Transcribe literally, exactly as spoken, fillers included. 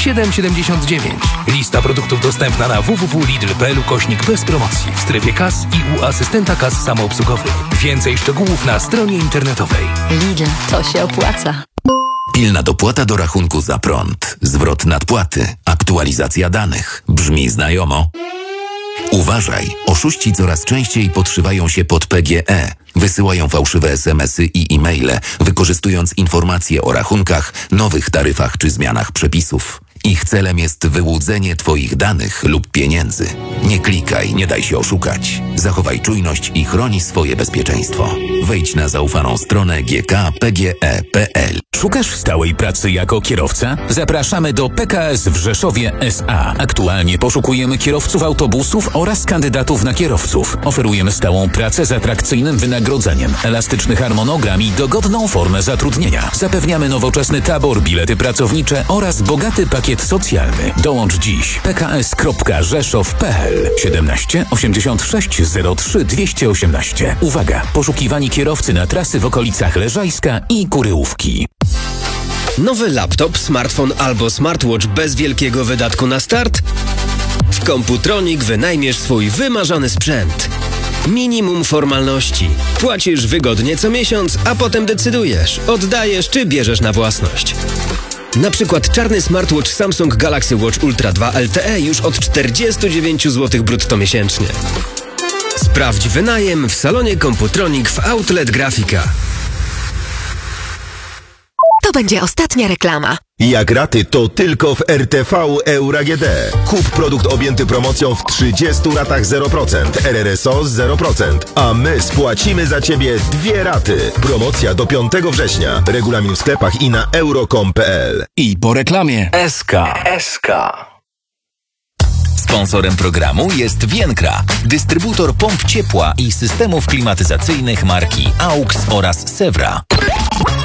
siedem siedemdziesiąt dziewięć. Lista produktów dostępna na w w w kropka lidl kropka p l ukośnik bez promocji w strefie kas i u asystenta kas samoobsługowych. Więcej szczegółów na stronie internetowej. Lidl, to się opłaca. Pilna dopłata do rachunku za prąd, zwrot nadpłaty, aktualizacja danych. Brzmi znajomo? Uważaj, oszuści coraz częściej podszywają się pod P G E. Wysyłają fałszywe es em esy i e-maile, wykorzystując informacje o rachunkach, nowych taryfach czy zmianach przepisów. Ich celem jest wyłudzenie Twoich danych lub pieniędzy. Nie klikaj, nie daj się oszukać. Zachowaj czujność i chroni swoje bezpieczeństwo. Wejdź na zaufaną stronę g k p g e kropka p l. Szukasz stałej pracy jako kierowca? Zapraszamy do P K S w Rzeszowie S A. Aktualnie poszukujemy kierowców autobusów oraz kandydatów na kierowców. Oferujemy stałą pracę z atrakcyjnym wynagrodzeniem, elastyczny harmonogram i dogodną formę zatrudnienia. Zapewniamy nowoczesny tabor, bilety pracownicze oraz bogaty pakiet socjalny. Dołącz dziś. p k s kropka rzeszow kropka p l siedemnaście osiemdziesiąt sześć zero trzy dwieście osiemnaście. Uwaga! Poszukiwani kierowcy na trasy w okolicach Leżajska i Kuryłówki. Nowy laptop, smartfon albo smartwatch bez wielkiego wydatku na start? W Computronic wynajmiesz swój wymarzony sprzęt. Minimum formalności. Płacisz wygodnie co miesiąc, a potem decydujesz, oddajesz czy bierzesz na własność. Na przykład czarny smartwatch Samsung Galaxy Watch Ultra dwa L T E już od czterdzieści dziewięć złotych brutto miesięcznie. Sprawdź wynajem w salonie Computronic w Outlet Grafika. To będzie ostatnia reklama. Jak raty, to tylko w R T V Euro A G D. Kup produkt objęty promocją w trzydziestu ratach zero procent, R R S O zero procent, a my spłacimy za Ciebie dwie raty. Promocja do piątego września. Regulamin w sklepach i na euro kropka com kropka p l. I po reklamie S K. S K. Sponsorem programu jest Vienkra, dystrybutor pomp ciepła i systemów klimatyzacyjnych marki A U X oraz Sewra.